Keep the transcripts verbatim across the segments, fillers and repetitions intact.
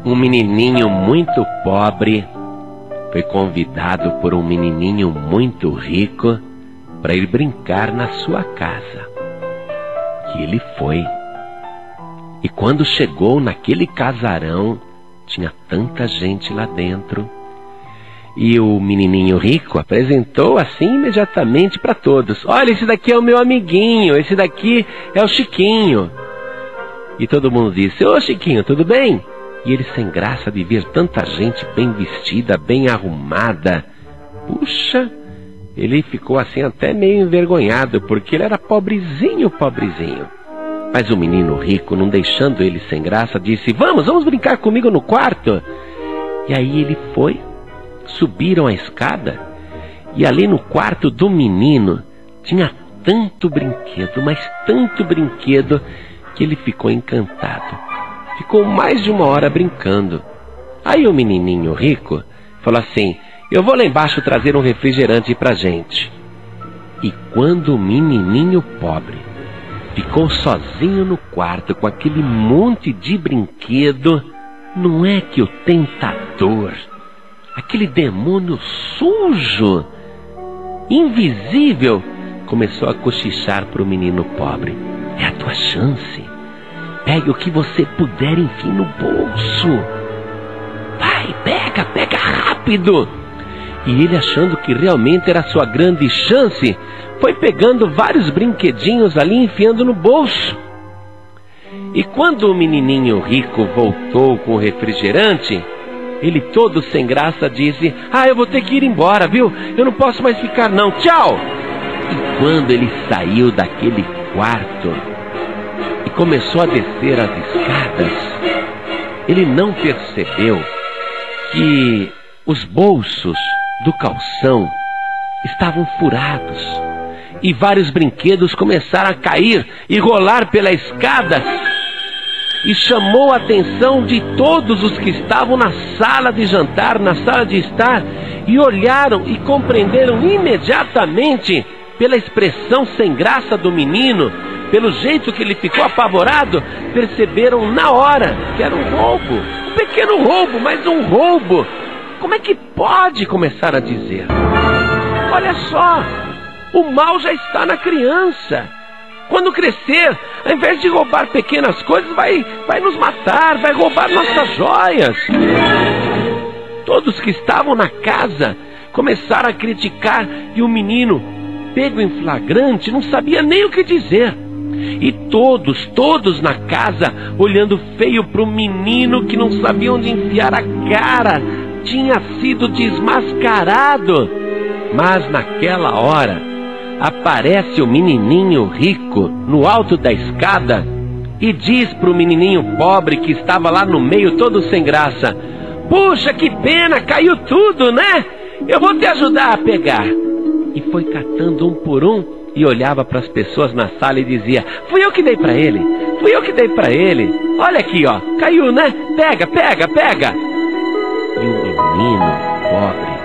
Um menininho muito pobre foi convidado por um menininho muito rico para ir brincar na sua casa. E ele foi. E quando chegou naquele casarão, tinha tanta gente lá dentro. E o menininho rico apresentou assim imediatamente para todos: olha, esse daqui é o meu amiguinho, esse daqui é o Chiquinho. E todo mundo disse: ô Chiquinho, tudo bem? E ele, sem graça de ver tanta gente bem vestida, bem arrumada, puxa, ele ficou assim até meio envergonhado, porque ele era pobrezinho, pobrezinho. Mas o menino rico, não deixando ele sem graça, disse: vamos, vamos brincar comigo no quarto. E aí ele foi, subiram a escada, e ali no quarto do menino tinha tanto brinquedo, mas tanto brinquedo, que ele ficou encantado. Ficou mais de uma hora brincando. Aí o menininho rico falou assim: eu vou lá embaixo trazer um refrigerante pra gente. E quando o menininho pobre ficou sozinho no quarto com aquele monte de brinquedo, não é que o tentador, aquele demônio sujo, invisível, começou a cochichar para o menino pobre: é a tua chance. Pegue o que você puder, enfim, no bolso. Vai, pega, pega rápido. E ele, achando que realmente era a sua grande chance, foi pegando vários brinquedinhos ali, enfiando no bolso. E quando o menininho rico voltou com o refrigerante, ele, todo sem graça, disse: ah, eu vou ter que ir embora, viu? Eu não posso mais ficar não, tchau. E quando ele saiu daquele quarto e começou a descer as escadas, ele não percebeu que os bolsos do calção estavam furados e vários brinquedos começaram a cair e rolar pela escada, e chamou a atenção de todos os que estavam na sala de jantar, na sala de estar, e olharam e compreenderam imediatamente, pela expressão sem graça do menino, pelo jeito que ele ficou apavorado, perceberam na hora que era um roubo, um pequeno roubo, mas um roubo. Como é que pode, começar a dizer? Olha só, o mal já está na criança. Quando crescer, ao invés de roubar pequenas coisas, vai, vai nos matar, vai roubar nossas joias. Todos que estavam na casa começaram a criticar, e o menino, pego em flagrante, não sabia nem o que dizer. E todos, todos na casa, olhando feio para o menino que não sabia onde enfiar a cara, tinha sido desmascarado. Mas naquela hora, aparece o menininho rico no alto da escada e diz para o menininho pobre que estava lá no meio, todo sem graça: puxa, que pena, caiu tudo, né? Eu vou te ajudar a pegar. E foi catando um por um e olhava para as pessoas na sala e dizia: fui eu que dei para ele, fui eu que dei para ele. Olha aqui, ó, caiu, né? Pega, pega, pega. E o menino pobre,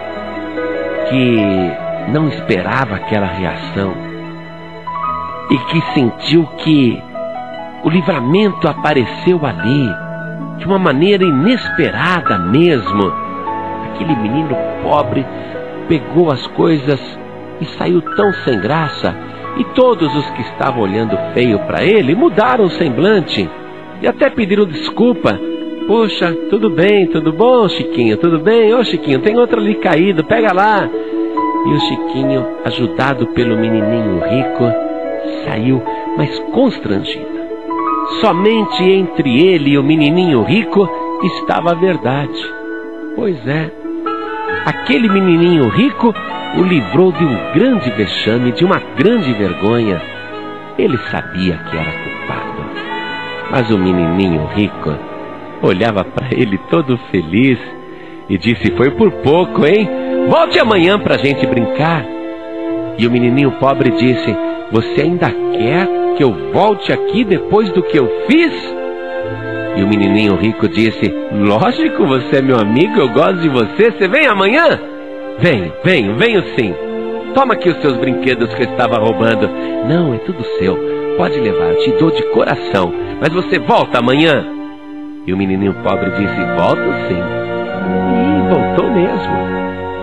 que não esperava aquela reação e que sentiu que o livramento apareceu ali de uma maneira inesperada mesmo, aquele menino pobre pegou as coisas e saiu tão sem graça, e todos os que estavam olhando feio para ele mudaram o semblante e até pediram desculpa. Poxa, tudo bem, tudo bom, Chiquinho? Tudo bem? Ô Chiquinho, tem outro ali caído, pega lá. E o Chiquinho, ajudado pelo menininho rico, saiu, mas constrangido. Somente entre ele e o menininho rico estava a verdade. Pois é, aquele menininho rico o livrou de um grande vexame, de uma grande vergonha. Ele sabia que era culpado, mas o menininho rico olhava para ele todo feliz e disse: foi por pouco, hein? Volte amanhã para a gente brincar. E o menininho pobre disse: você ainda quer que eu volte aqui depois do que eu fiz? E o menininho rico disse: lógico, você é meu amigo, eu gosto de você, você vem amanhã? Venho, venho, venho sim. Toma aqui os seus brinquedos que eu estava roubando. Não, é tudo seu, pode levar, eu te dou de coração, mas você volta amanhã. E o menininho pobre disse: volto sim. E voltou mesmo.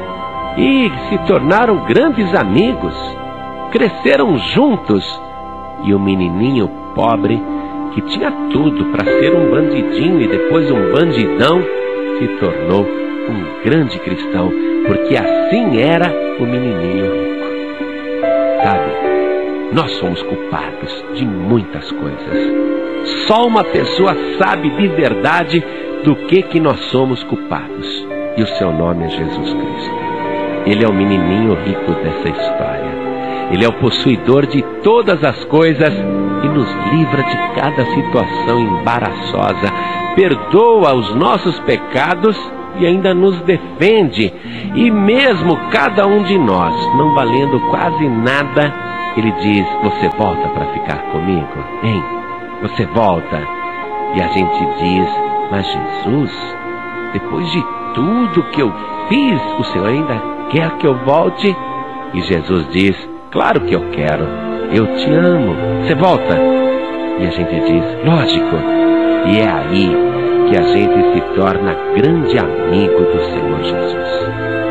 E se tornaram grandes amigos, cresceram juntos. E o menininho pobre, que tinha tudo para ser um bandidinho e depois um bandidão, se tornou um grande cristão, porque assim era o menininho rico. Sabe, nós somos culpados de muitas coisas. Só uma pessoa sabe de verdade do que que nós somos culpados. E o seu nome é Jesus Cristo. Ele é o menininho rico dessa história. Ele é o possuidor de todas as coisas e nos livra de cada situação embaraçosa. Perdoa os nossos pecados e ainda nos defende. E mesmo cada um de nós, não valendo quase nada, Ele diz: você volta para ficar comigo? Hein? Você volta? E a gente diz: mas Jesus, depois de tudo que eu fiz, o Senhor ainda quer que eu volte? E Jesus diz: claro que eu quero, eu te amo, você volta? E a gente diz: lógico. E é aí que a gente se torna grande amigo do Senhor Jesus.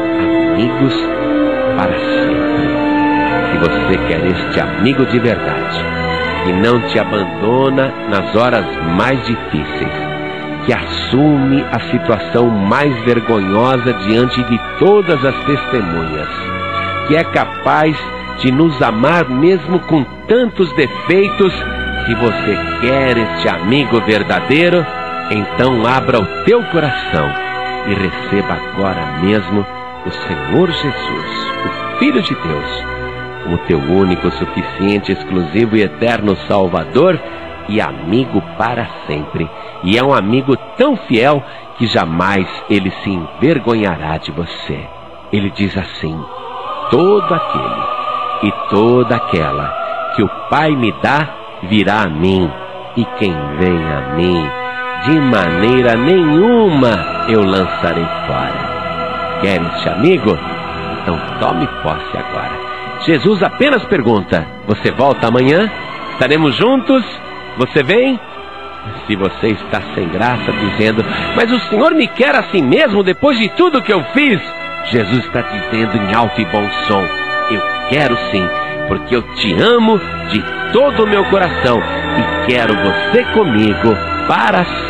Amigos para sempre. Se você quer este amigo de verdade, que não te abandona nas horas mais difíceis, que assume a situação mais vergonhosa diante de todas as testemunhas, que é capaz de nos amar mesmo com tantos defeitos. Se você quer este amigo verdadeiro, então abra o teu coração e receba agora mesmo o Senhor Jesus, o Filho de Deus, como teu único, suficiente, exclusivo e eterno Salvador e amigo para sempre. E é um amigo tão fiel que jamais ele se envergonhará de você. Ele diz assim: todo aquele e toda aquela que o Pai me dá virá a mim, e quem vem a mim, de maneira nenhuma eu lançarei fora. Quer este amigo? Então tome posse agora. Jesus apenas pergunta: você volta amanhã? Estaremos juntos? Você vem? Se você está sem graça, dizendo: mas o Senhor me quer assim mesmo, depois de tudo que eu fiz? Jesus está dizendo em alto e bom som: eu quero sim, porque eu te amo de todo o meu coração e quero você comigo para